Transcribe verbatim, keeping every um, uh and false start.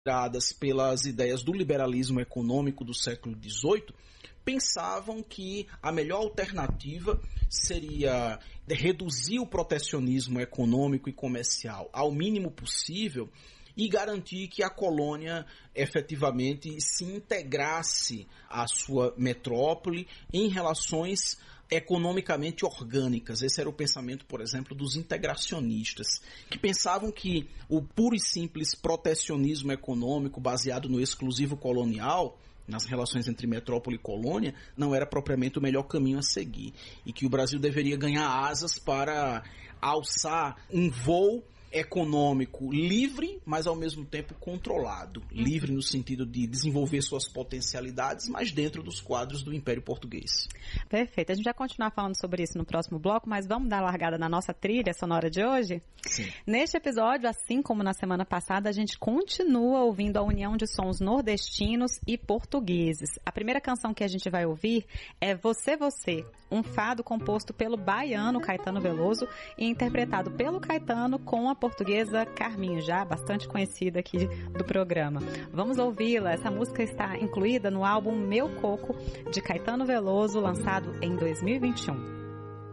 pelas ideias do liberalismo econômico do século dezoito, pensavam que a melhor alternativa seria reduzir o protecionismo econômico e comercial ao mínimo possível e garantir que a colônia efetivamente se integrasse à sua metrópole em relações economicamente orgânicas. Esse era o pensamento, por exemplo, dos integracionistas, que pensavam que o puro e simples protecionismo econômico baseado no exclusivo colonial, nas relações entre metrópole e colônia, não era propriamente o melhor caminho a seguir, e que o Brasil deveria ganhar asas para alçar um voo econômico livre, mas ao mesmo tempo controlado. Livre no sentido de desenvolver suas potencialidades, mas dentro dos quadros do Império Português. Perfeito. A gente vai continuar falando sobre isso no próximo bloco, mas vamos dar largada na nossa trilha sonora de hoje? Sim. Neste episódio, assim como na semana passada, a gente continua ouvindo a união de sons nordestinos e portugueses. A primeira canção que a gente vai ouvir é Você, Você, um fado composto pelo baiano Caetano Veloso e interpretado pelo Caetano com a portuguesa Carminho, já bastante conhecida aqui do programa. Vamos ouvi-la. Essa música está incluída no álbum Meu Coco, de Caetano Veloso, lançado em dois mil e vinte e um.